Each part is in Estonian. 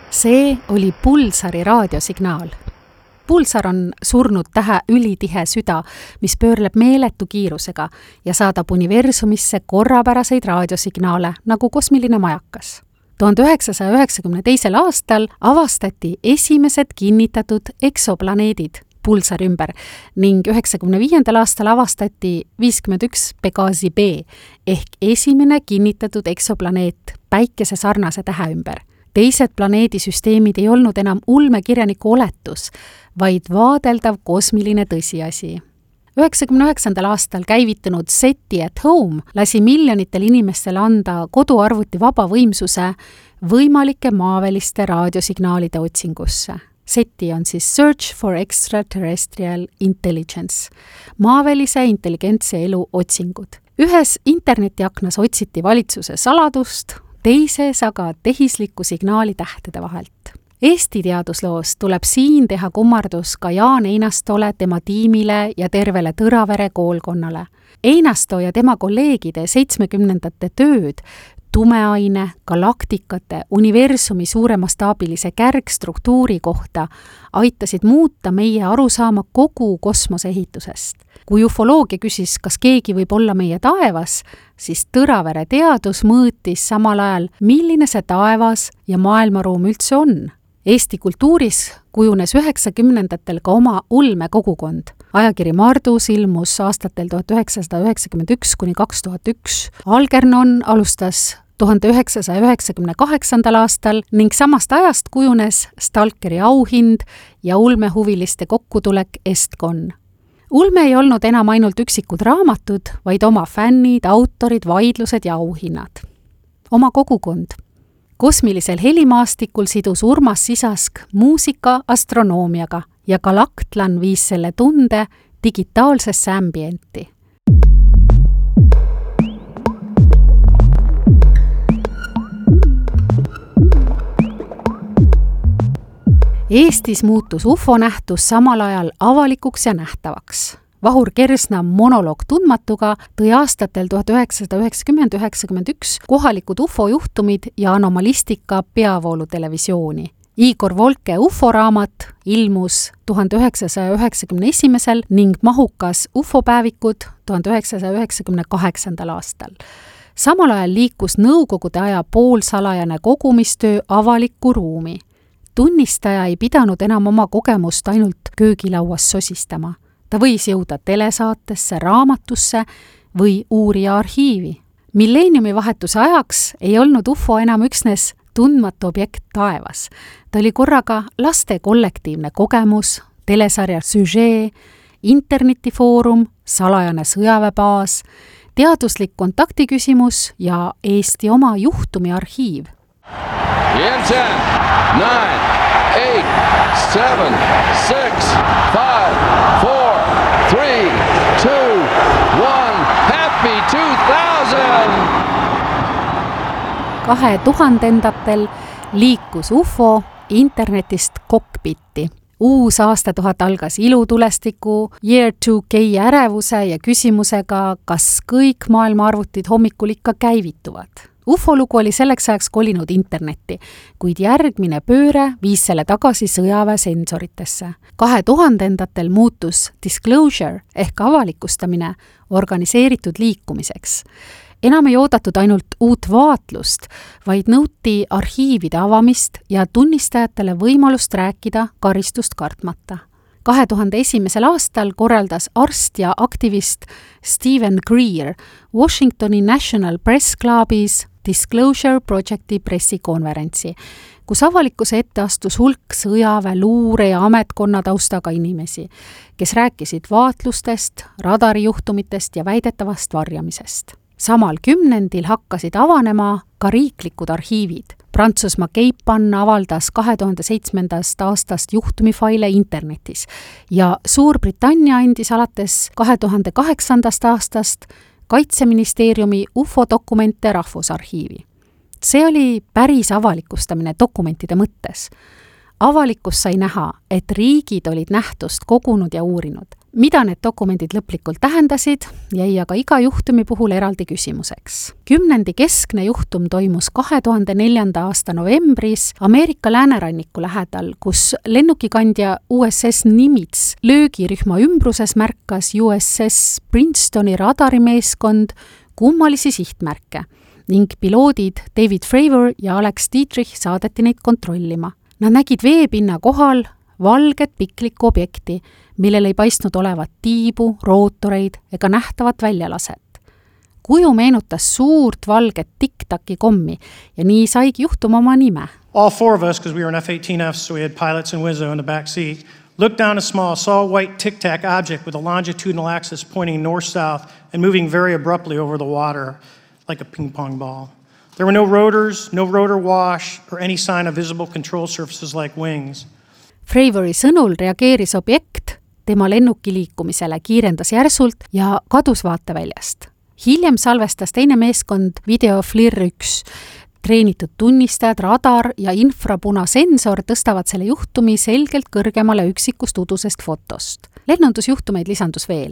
See oli Pulsari raadiosignaal. Pulsar on surnud tähe ülitihe süda, mis pöörleb meeletu kiirusega ja saadab universumisse korrapäraseid raadiosignaale nagu kosmiline majakas. 1992. aastal avastati esimesed kinnitatud eksoplaneedid Pulsari ümber ning 1995. aastal avastati 51 Pegasi B ehk esimene kinnitatud eksoplaneet päikese sarnase tähe ümber. Teised planeedisüsteemid ei olnud enam ulmekirjaniku oletus, vaid vaadeldav kosmiline tõsiasi. 1999. aastal käivitunud SETI at Home lasi miljonitel inimestel anda koduarvuti vaba võimsuse võimalike maaväliste raadiosignaalide otsingusse. SETI on siis Search for Extraterrestrial Intelligence, maavälise intelligentse elu otsingud. Ühes internetiaknas otsiti valitsuse saladust, teises aga tehislikku signaali tähtede vahelt. Eesti teadusloos tuleb siin teha kummardus ka Jaan Einastole, tema tiimile ja tervele Tõravere koolkonnale. Einasto ja tema kolleegide 70ndate tööd tumeaine, galaktikate, universumi suuremastaabilise kärgstruktuuri kohta aitasid muuta meie arusaama kogu kosmoseehitusest. Kui ufoloogia küsis, kas keegi võib olla meie taevas, siis Tõravere teadus mõõtis samal ajal, milline see taevas ja maailmaruum üldse on. Eesti kultuuris kujunes 90ndatel ka oma ulmekogukond. Ajakiri Mardus ilmus aastatel 1991–2001. Algernon alustas 1998. aastal ning samast ajast kujunes Stalkeri auhind ja ulmehuviliste kokkutulek Estkon. Ulme ei olnud enam ainult üksikud raamatud, vaid oma fännid, autorid, vaidlused ja auhinnad. Oma kogukond. Kosmilisel helimaastikul sidus Urmas Sisask muusika astronoomiaga ja Galaktlan viis selle tunde digitaalsesse ambienti. Eestis muutus UFO-nähtus samal ajal avalikuks ja nähtavaks. Vahur Kersna monoloog Tundmatuga tõi aastatel 1990–1991 kohalikud UFO-juhtumid ja anomalistika peavoolutelevisiooni. Igor Volke UFO-raamat ilmus 1991. ning mahukas UFO-päevikud 1998. aastal. Samal ajal liikus nõukogude aja poolsalajane kogumistöö avalikku ruumi. Tunnistaja ei pidanud enam oma kogemust ainult köögilauas sosistama. Ta võis jõuda telesaatesse, raamatusse või uurija arhiivi. Milleeniumi vahetuse ajaks ei olnud UFO enam üksnes tundmatu objekt taevas. Ta oli korraga laste kollektiivne kogemus, telesarja süžee, internetifoorum, salajane sõjaväebaas, teaduslik kontaktiküsimus ja Eesti oma juhtumi arhiiv. In 10, 9, 8, 7, 6, 5, 4, 3, 2, 1, happy 2000! 2000-ndatel liikus UFO internetist kokpitti. Uus aastatuhat algas ilutulestiku, Year 2K ärevuse ja küsimusega, kas kõik maailma arvutid hommikul ikka käivituvad. UFO-lugu oli selleks ajaks kolinud internetti, kuid järgmine pööre viis selle tagasi sõjaväe sensoritesse. 2000-ndatel muutus disclosure ehk avalikustamine organiseeritud liikumiseks. Enam ei oodatud ainult uut vaatlust, vaid nõuti arhiivide avamist ja tunnistajatele võimalust rääkida karistust kartmata. 2001. aastal korraldas arst ja aktivist Stephen Greer Washingtoni National Press Clubis Disclosure Projecti pressikonverentsi, kus avalikkuse ette astus hulk sõjaväe, luure ja ametkonna taustaga inimesi, kes rääkisid vaatlustest, radarijuhtumitest ja väidetavast varjamisest. Samal kümnendil hakkasid avanema ka riiklikud arhiivid. Prantsusmaa Cape Ann avaldas 2007. aastast juhtumifaile internetis ja Suurbritannia andis alates 2008. aastast Kaitseministeeriumi UFO-dokumente Rahvusarhiivi. See oli päris avalikustamine dokumentide mõttes. Avalikkus sai näha, et riigid olid nähtust kogunud ja uurinud. Mida need dokumendid lõplikult tähendasid, jäi aga iga juhtumi puhul eraldi küsimuseks. 10. keskne juhtum toimus 2004. aasta novembris Ameerika lääneranniku lähedal, kus lennukikandja USS Nimitz löögirühma ümbruses märkas USS Princetoni radarimeeskond kummalisi sihtmärke ning piloodid David Fravor ja Alex Dietrich saadeti neid kontrollima. Nad nägid veepinna kohal valget piklikku objekti, millel ei paistnud olevat tiibu, rootoreid ega nähtavat väljalaset. Kuju meenutas suurt valget tic-taci kommi ja nii saigi juhtum oma nime. All four of us, because we were in F-18F, so we had pilots and Wizzo in the back seat, looked down a small, saw white tic-tac object with a longitudinal axis pointing north-south and moving very abruptly over the water like a ping-pong ball. There were no rotors, no rotor wash, or any sign of visible control surfaces like wings. Fravori sõnul reageeris objekt tema lennuki liikumisele, kiirendas järsult ja kadus vaateväljast. Hiljem salvestas teine meeskond video FLIR 1. Treenitud tunnistajad, radar ja infrapunasensor tõstavad selle juhtumi selgelt kõrgemale üksikust udusest fotost. Lennundusjuhtumeid lisandus veel.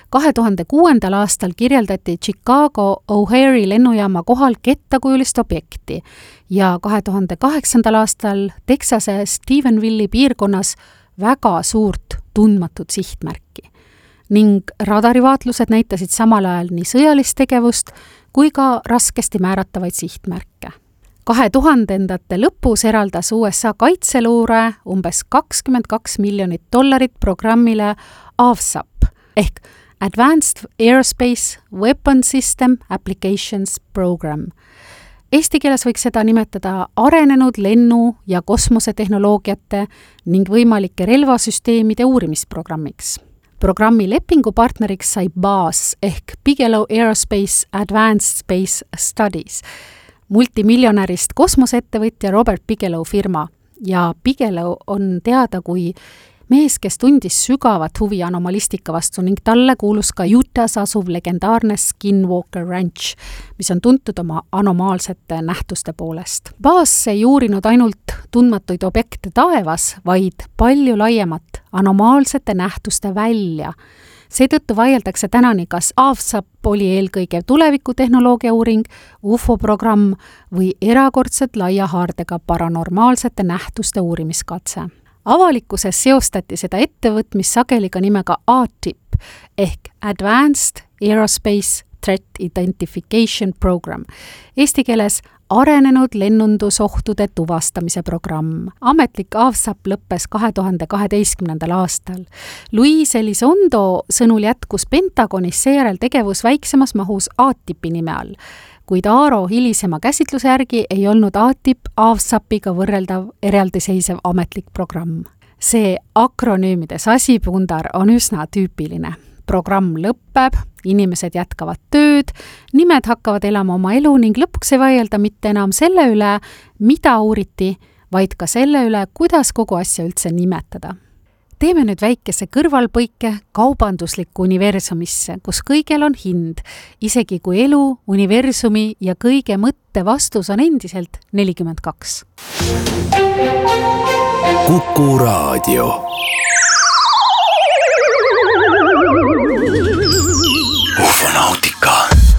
2006. aastal kirjeldati Chicago O'Hare'i lennujaama kohal kettakujulist objekti ja 2008. aastal Texase Stephenville'i piirkonnas väga suurt tundmatut sihtmärki. Ning radarivaatlused näitasid samal ajal nii sõjalist tegevust kui ka raskesti määratavaid sihtmärke. 2000-ndate lõpus eraldas USA kaitseluure umbes $22 miljonit programmile AVSAP ehk Advanced Aerospace Weapon System Applications Program. Eesti keeles võiks seda nimetada arenenud lennu- ja kosmosetehnoloogiate ning võimalike relvasüsteemide uurimisprogrammiks. Programmi lepingupartneriks sai BAS ehk Bigelow Aerospace Advanced Space Studies, multimiljonärist kosmoseettevõtja Robert Bigelow firma ja Bigelow on teada kui mees, kes tundis sügavat huvi anomalistika vastu ning talle kuulus ka Utah's asuv legendaarne Skinwalker Ranch, mis on tuntud oma anomaalsete nähtuste poolest. BAS ei uurinud ainult tundmatuid objekte taevas, vaid palju laiemat anomaalsete nähtuste välja. Seetõttu vaieldakse tänani, kas AVSAP oli eelkõige tulevikutehnoloogia uuring, UFO-programm või erakordselt laia haardega paranormaalsete nähtuste uurimiskatse. Avalikkuses seostati seda ettevõtmist sageli ka nimega ATIP ehk Advanced Aerospace Threat Identification Program. Eesti keeles arenenud lennundusohtude tuvastamise programm. Ametlik AVSAP lõppes 2012. aastal. Luis Elizondo sõnul jätkus Pentagonis seejärel tegevus väiksemas mahus ATIP-i nime all, kuid Aaro hilisema käsitluse järgi ei olnud ATIP AVSAP-iga võrreldav eraldiseisev ametlik programm. See akronüümides asipundar on üsna tüüpiline. Programm lõpeb, inimesed jätkavad tööd, nimed hakkavad elama oma elu ning lõpuks ei vaielda mitte enam selle üle, mida uuriti, vaid ka selle üle, kuidas kogu asja üldse nimetada. Teeme nüüd väikese kõrvalpõike kaubanduslikku universumisse, kus kõigel on hind, isegi kui elu, universumi ja kõige mõtte vastus on endiselt 42. Kuku Raadio. Ufonautika.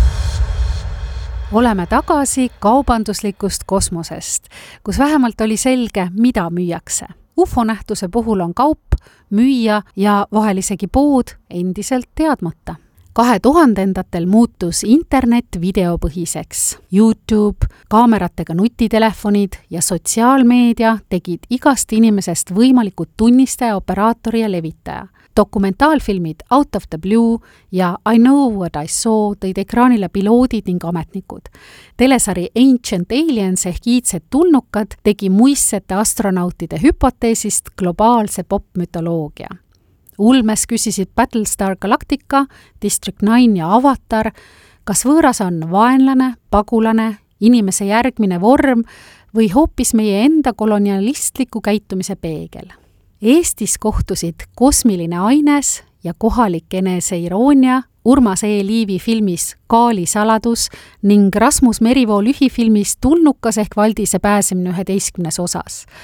Oleme tagasi kaubanduslikust kosmosest, kus vähemalt oli selge, mida müüakse. UFO-nähtuse puhul on kaup, müüja ja vahel isegi pood endiselt teadmata. 2000-ndatel muutus internet videopõhiseks. YouTube, kaameratega nutitelefonid ja sotsiaalmeedia tegid igast inimesest võimalikud tunnistaja, operaatori ja levitaja. Dokumentaalfilmid Out of the Blue ja I Know What I Saw tõid ekraanile piloodid ning ametnikud. Telesari Ancient Aliens ehk iidsed tulnukad tegi muistsete astronautide hüpoteesist globaalse popmütoloogia. Ulmes küsisid Battlestar Galactica, District 9 ja Avatar, kas võõras on vaenlane, pagulane, inimese järgmine vorm või hoopis meie enda kolonialistliku käitumise peegel. Eestis kohtusid kosmiline aines ja kohalik eneseiroonia Urmas E. Liivi filmis Kaali saladus ning Rasmus Merivoo lühifilmis Tulnukas ehk Valdise pääsemine 11. osas.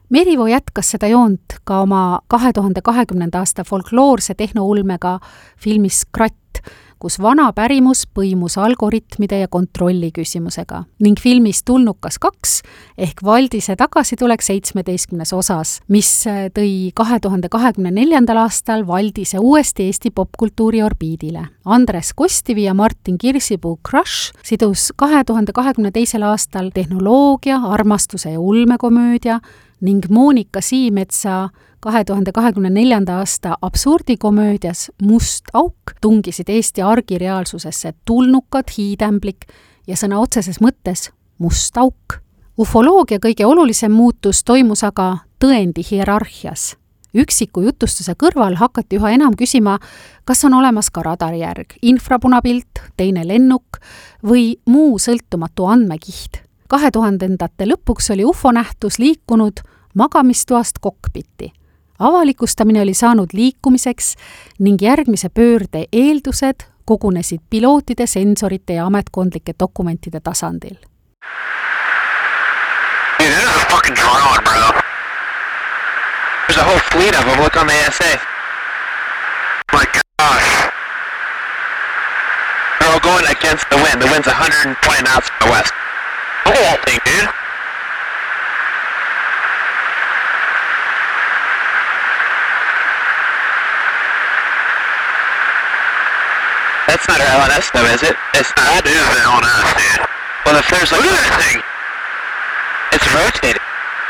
Merivo jätkas seda joont ka oma 2020. aasta folkloorse tehnoulmega filmis Kratt, kus vana pärimus põimus algoritmide ja kontrolli küsimusega ning filmis Tulnukas 2 ehk Valdise tagasitulek 17. osas, mis tõi 2024. aastal Valdise uuesti Eesti popkultuuri orbiidile. Andres Kostivi ja Martin Kirsipuu Crush sidus 2022. aastal tehnoloogia, armastuse ja ulmekomöödia ning Moonika Siimetsa 2024. aasta absurdikomöödias Must auk tungisid Eesti argireaalsusesse tulnukad, hiidämblik ja sõna otseses mõttes must auk. Ufoloogia kõige olulisem muutus toimus aga tõendi hierarhias. Üksiku jutustuse kõrval hakati üha enam küsima, kas on olemas ka radarijärg, infrapunapilt, teine lennuk või muu sõltumatu andmekiht. 2000-ndate lõpuks oli UFO-nähtus liikunud magamistoast kokpiti. Avalikustamine oli saanud liikumiseks ning järgmise pöörde eeldused kogunesid pilootide, sensorite ja ametkondlike dokumentide tasandil. Dude, this is a fucking drone, bro. There's a whole fleet of them. Look on the ASA. My gosh. They're all going against the wind. The wind's 120 knots to the west. Look at that thing, dude. That's not our LNS though, is it? It's not. That is the LNS, dude. Well, if there's like... Look at that thing! It's rotating.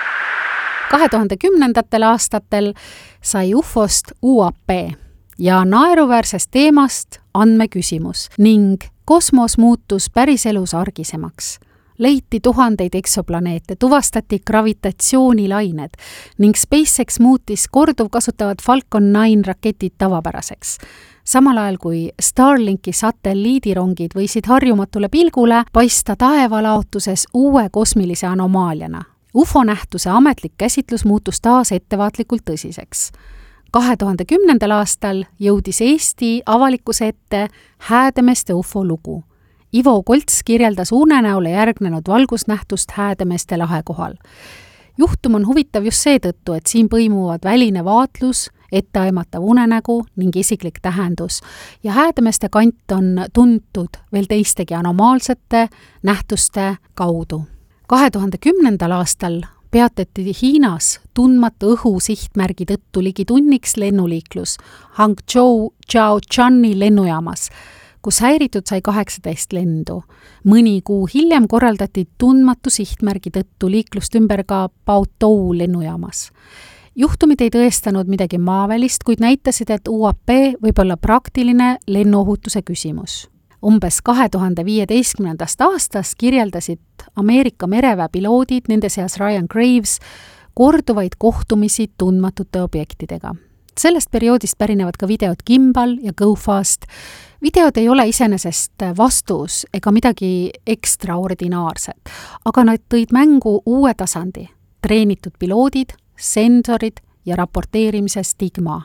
2010. aastatel sai UFOst UAP ja naeruväärsest teemast andmeküsimus ning kosmos muutus päriselus argisemaks. Leiti tuhandeid eksoplaneete, tuvastati gravitatsioonilained ning SpaceX muutis korduvkasutavad Falcon 9 raketid tavapäraseks. Samal ajal kui Starlinki satelliidirongid võisid harjumatule pilgule paista taevalaotuses uue kosmilise anomaaliana. UFO-nähtuse ametlik käsitlus muutus taas ettevaatlikult tõsiseks. 2010. aastal jõudis Eesti avalikkuse ette Häädemeeste UFO lugu. Ivo Kolts kirjeldas unenäole järgnenud valgusnähtust Häädemeeste lahe kohal. Juhtum on huvitav just seetõttu, et siin põimuvad väline vaatlus, etteaimatav unenägu ning isiklik tähendus ja Häädemeeste kant on tuntud veel teistegi anomaalsete nähtuste kaudu. 2010. aastal peatati Hiinas tundmatu õhu sihtmärgi tõttu ligi tunniks lennuliiklus Hangzhou Zhaochani lennujaamas, kus häiritud sai 18 lendu. Mõni kuu hiljem korraldati tundmatu sihtmärgi tõttu liiklust ümber ka Baotou lennujaamas. Juhtumid ei tõestanud midagi maavälist, kuid näitasid, et UAP võib olla praktiline lennuohutuse küsimus. Umbes 2015. aastast kirjeldasid Ameerika mereväe piloodid, nende seas Ryan Graves, korduvaid kohtumisi tundmatute objektidega. Sellest perioodist pärinevad ka videod Gimbal ja GoFast. Videod ei ole iseenesest vastus ega midagi ekstraordinaarset, aga nad tõid mängu uue tasandi. Treenitud piloodid, sensorid ja raporteerimise stigma.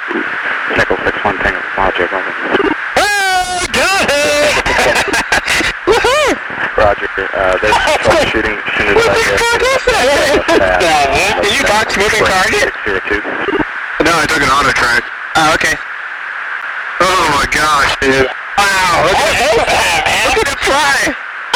Roger, there's troubleshooting as soon as Did you box moving target? No, I took an auto track. Oh, okay. Oh my gosh, dude. Wow, look at it fly!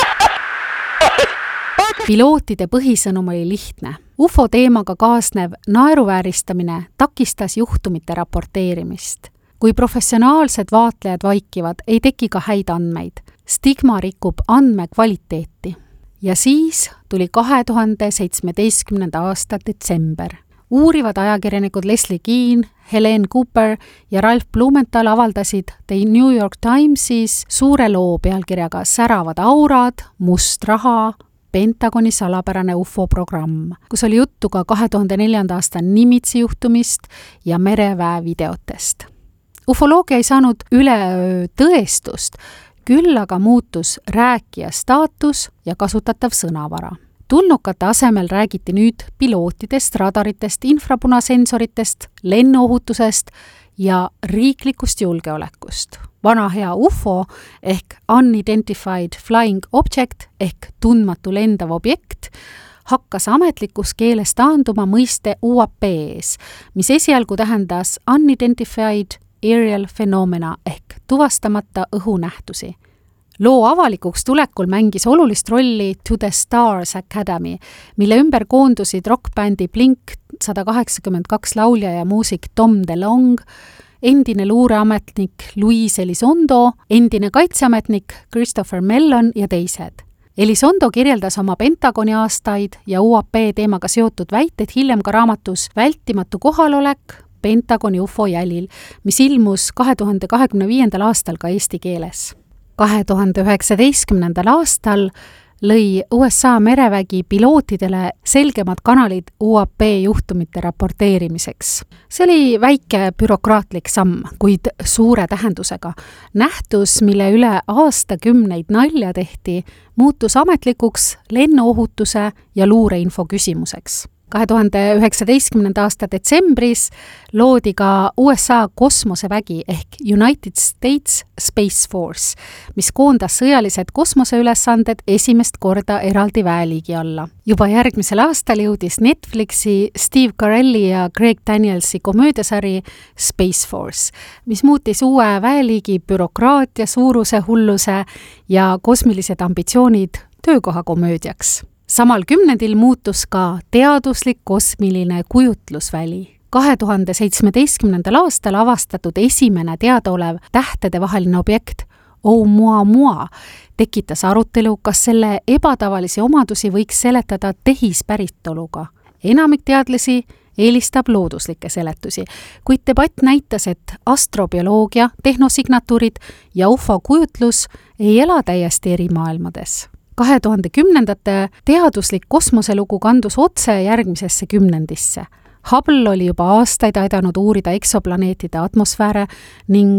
Pilootide põhisõnum oli lihtne. UFO teemaga kaasnev naeruvääristamine takistas juhtumite raporteerimist. Kui professionaalsed vaatlejad vaikivad, ei teki ka häid andmeid. Stigma rikub andme kvaliteeti. Ja siis tuli 2017. aasta detsember. Uurivad ajakirjanikud Leslie Keane, Helen Cooper ja Ralph Blumenthal avaldasid The New York Timesis suure loo pealkirjaga Säravad aurad, must raha, Pentagoni salapärane UFO-programm, kus oli juttu ka 2004. aasta Nimitsi juhtumist ja mereväe videotest. Ufoloogia ei saanud üleöö tõestust, küll aga muutus rääkija staatus ja kasutatav sõnavara. Tulnukate asemel räägiti nüüd pilootidest, radaritest, infrapunasensoritest, lennuohutusest ja riiklikust julgeolekust. Vana hea UFO ehk Unidentified Flying Object ehk tundmatu lendav objekt hakkas ametlikus keeles taanduma mõiste UAP ees, mis esialgu tähendas Unidentified Aerial Phenomena ehk tuvastamata õhunähtusi. Loo avalikuks tulekul mängis olulist rolli To the Stars Academy, mille ümber koondusid rockbändi Blink 182 laulja ja muusik Tom DeLonge, endine luureametnik Luis Elizondo, endine kaitseametnik Christopher Mellon ja teised. Elizondo kirjeldas oma Pentagoni aastaid ja UAP teemaga seotud väited hiljem ka raamatus Vältimatu kohalolek Pentagoni UFO jälil, mis ilmus 2025. aastal ka eesti keeles. 2019. aastal lõi USA merevägi pilootidele selgemad kanalid UAP juhtumite raporteerimiseks. See oli väike bürokraatlik samm, kuid suure tähendusega. Nähtus, mille üle aastakümneid nalja tehti, muutus ametlikuks lennuohutuse ja luureinfo küsimuseks. 2019. aasta detsembris loodi ka USA kosmosevägi ehk United States Space Force, mis koondas sõjalised kosmoseülesanded esimest korda eraldi väeliigi alla. Juba järgmisel aastal jõudis Netflixi Steve Carelli ja Greg Danielsi komöödiasari Space Force, mis muutis uue väeliigi bürokraatia, suuruse, hulluse ja kosmilised ambitsioonid töökohakomöödiaks. Samal kümnendil muutus ka teaduslik kosmiline kujutlusväli. 2017. aastal avastatud esimene teadaolev tähtedevaheline objekt Oumuamua tekitas arutelu, kas selle ebatavalisi omadusi võiks seletada tehispäritoluga. Enamik teadlasi eelistab looduslikke seletusi, kuid debatt näitas, et astrobioloogia, tehnosignatuurid ja UFO kujutlus ei ela täiesti eri maailmades. 2010. teaduslik kosmoselugu kandus otse järgmisesse kümnendisse. Hubble oli juba aastaid aidanud uurida eksoplaneetide atmosfääre ning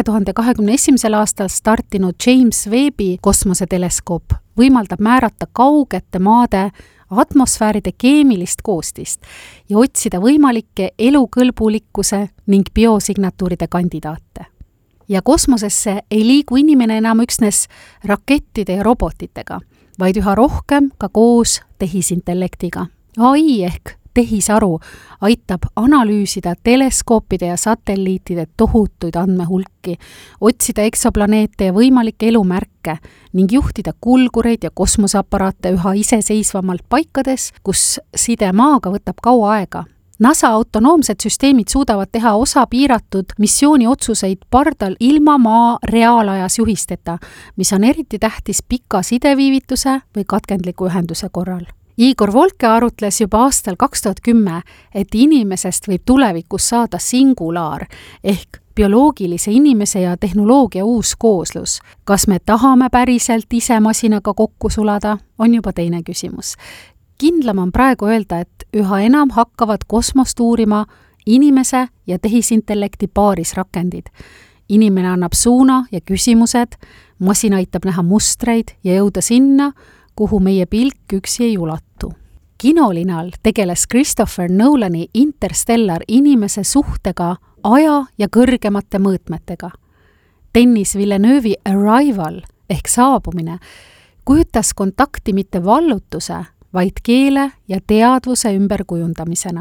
2021. aastal startinud James Webbi kosmoseteleskoop võimaldab määrata kaugete maade atmosfääride keemilist koostist ja otsida võimalikke elukõlbulikkuse ning biosignatuuride kandidaate. Ja kosmosesse ei liigu inimene enam üksnes rakettide ja robotitega, vaid üha rohkem ka koos tehisintellektiga. AI ehk tehisaru aitab analüüsida teleskoopide ja satelliitide tohutuid andmehulki, otsida eksoplaneete ja võimalikke elumärke ning juhtida kulgureid ja kosmoseaparaate üha iseseisvamalt paikades, kus side maaga võtab kaua aega. NASA autonoomsed süsteemid suudavad teha osa piiratud missiooni otsuseid pardal ilma maa reaalajas juhisteta, mis on eriti tähtis pika sideviivituse või katkendliku ühenduse korral. Igor Volke arutles juba aastal 2010, et inimesest võib tulevikus saada singulaar ehk bioloogilise inimese ja tehnoloogia uus kooslus. Kas me tahame päriselt ise masinaga kokku sulada, on juba teine küsimus. Kindlam on praegu öelda, et üha enam hakkavad kosmost uurima inimese ja tehisintellekti paarisrakendid. Inimene annab suuna ja küsimused, masin aitab näha mustreid ja jõuda sinna, kuhu meie pilk üksi ei ulatu. Kinolinal tegeles Christopher Nolani Interstellar inimese suhtega aja ja kõrgemate mõõtmetega. Dennis Villeneuve'i Arrival ehk saabumine kujutas kontakti mitte vallutuse, vaid keele ja teadvuse ümberkujundamisena.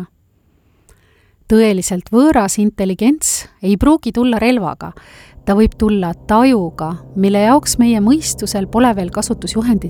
Tõeliselt võõras intelligents ei pruugi tulla relvaga, ta võib tulla tajuga, mille jaoks meie mõistusel pole veel kasutusjuhendit